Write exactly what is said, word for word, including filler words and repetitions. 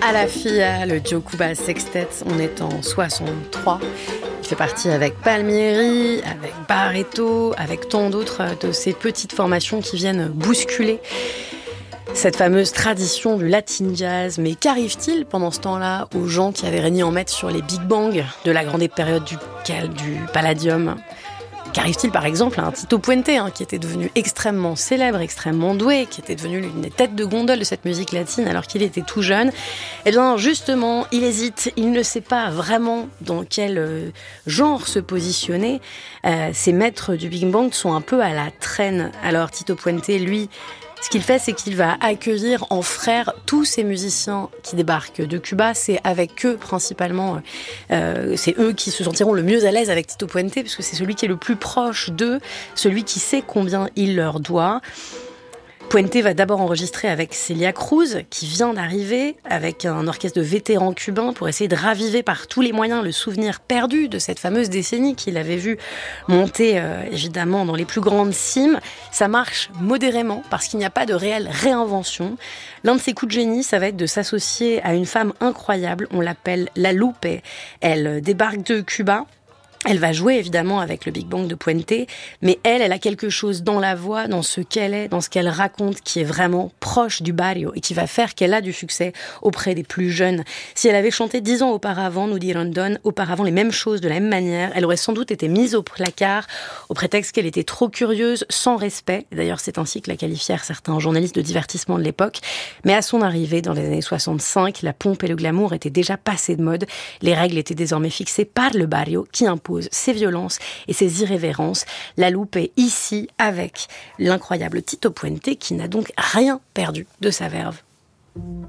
À la F I A, le Joe Cuba Sextet, on est en soixante-trois. Il fait partie avec Palmieri, avec Barreto, avec tant d'autres de ces petites formations qui viennent bousculer cette fameuse tradition du latin jazz. Mais qu'arrive-t-il pendant ce temps-là aux gens qui avaient régné en maître sur les big bangs de la grande période du, du Palladium ? Qu'arrive-t-il par exemple à un Tito Puente, hein, qui était devenu extrêmement célèbre, extrêmement doué, qui était devenu l'une des têtes de gondole de cette musique latine alors qu'il était tout jeune ? Eh bien justement, il hésite, il ne sait pas vraiment dans quel euh, genre se positionner. Euh, ces maîtres du Big Bang sont un peu à la traîne. Alors Tito Puente, lui, ce qu'il fait, c'est qu'il va accueillir en frère tous ces musiciens qui débarquent de Cuba. C'est avec eux, principalement, euh, c'est eux qui se sentiront le mieux à l'aise avec Tito Puente, puisque c'est celui qui est le plus proche d'eux, celui qui sait combien il leur doit. Puente va d'abord enregistrer avec Celia Cruz, qui vient d'arriver, avec un orchestre de vétérans cubains, pour essayer de raviver par tous les moyens le souvenir perdu de cette fameuse décennie qu'il avait vu monter, euh, évidemment, dans les plus grandes cimes. Ça marche modérément, parce qu'il n'y a pas de réelle réinvention. L'un de ses coups de génie, ça va être de s'associer à une femme incroyable, on l'appelle La Lupe. Elle débarque de Cuba. Elle va jouer évidemment avec le Big Bang de Puente, mais elle, elle a quelque chose dans la voix, dans ce qu'elle est, dans ce qu'elle raconte, qui est vraiment proche du barrio et qui va faire qu'elle a du succès auprès des plus jeunes. Si elle avait chanté dix ans auparavant, nous dit Rondon, auparavant les mêmes choses de la même manière, elle aurait sans doute été mise au placard au prétexte qu'elle était trop curieuse, sans respect. D'ailleurs, c'est ainsi que la qualifièrent certains journalistes de divertissement de l'époque. Mais à son arrivée, dans les années soixante-cinq, la pompe et le glamour étaient déjà passés de mode. Les règles étaient désormais fixées par le barrio qui impose ses violences et ses irrévérences. La Lupe est ici avec l'incroyable Tito Puente qui n'a donc rien perdu de sa verve.